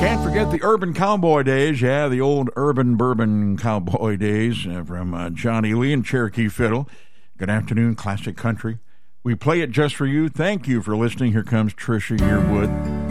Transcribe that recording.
Can't forget the urban cowboy days. Yeah, the old urban bourbon cowboy days from Johnny Lee and Cherokee Fiddle. Good afternoon, classic country. We play it just for you. Thank you for listening. Here comes Trisha Yearwood.